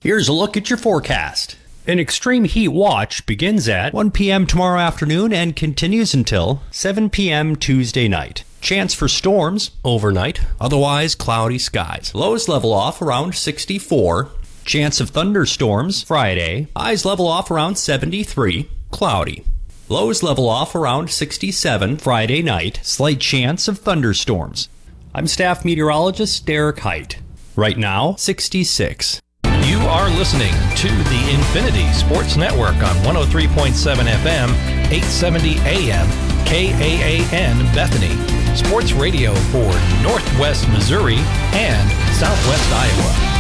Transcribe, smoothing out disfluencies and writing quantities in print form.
Here's a look at your forecast. An extreme heat watch begins at 1 p.m. tomorrow afternoon and continues until 7 p.m. Tuesday night. Chance for storms overnight, otherwise cloudy skies. Lows level off around 64. Chance of thunderstorms Friday. Highs level off around 73. Cloudy. Lows level off around 67 Friday night. Slight chance of thunderstorms. I'm staff meteorologist Derek Height. Right now, 66. You are listening to the Infinity Sports Network on 103.7 FM, 870 AM, KAAN Bethany. Sports radio for Northwest Missouri and Southwest Iowa.